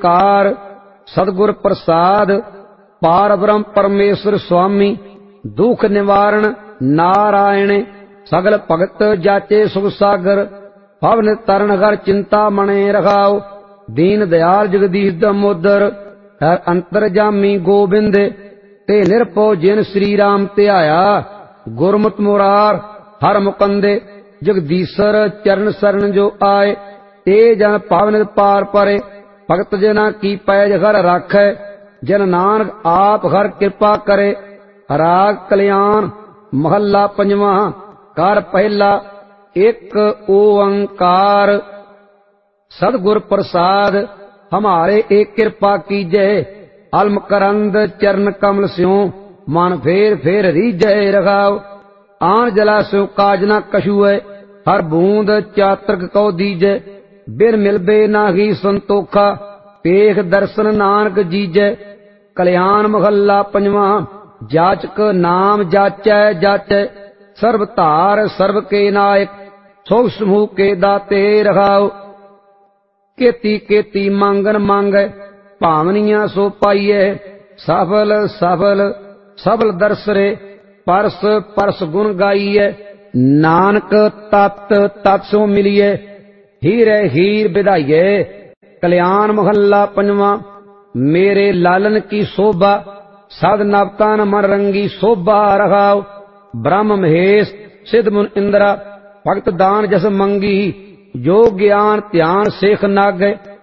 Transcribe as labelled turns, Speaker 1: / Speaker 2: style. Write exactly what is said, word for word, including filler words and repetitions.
Speaker 1: ओंकार सतगुर प्रसाद। पार ब्रह्म परमेश्वर स्वामी दुख निवारण नारायण। सगल भगत जाचे सुख सागर पवन तरन हर चिंता मने रखाओ। दीन दयाल जगदीश दामोदर हर अंतरजामी गोबिंद। ते निरपो जिन श्री राम ध्याया गुरमुत मुरार हर मुकंदे। जगदीशर चरण शरण जो आए ते जन पावन पार परे। भगत जना की पैज हर राखै जन नानक आप हर कृपा करे। राग कल्याण महला पंजवा। कार पहला एक ओंकार सतगुर प्रसाद। हमारे एक कृपा कीजै अलम करंद चरण कमल स्यों। मन फेर फेर रीजै रखाओ। आन जला स्यो काज न कछु है हर बूंद चातक कौ दीजै। बिन मिलबे नाही संतोखा पेख दर्शन नानक जीजै। कल्याण महला पंजवा। जाचक नाम जाचै जाचै सर्व धार सर्व के नायक। सुख समूह के दाते रखाओ। केती केती मांगन मांगै भावनिया सो पाइयै। सफल सफल सबल दर्शरे परस परस गुण गाइयै। नानक तत् तत् सो मिलिए हीरे हीर विधाइये। कल्याण महला पंजवा। मेरे लालन की शोभा सद नवतन मन रंगी शोभा रखाओ। ब्रह्म महेश सिद्ध मुन इंद्रा भगत दान जस मंगी। जो ज्ञान ध्यान सेख नागै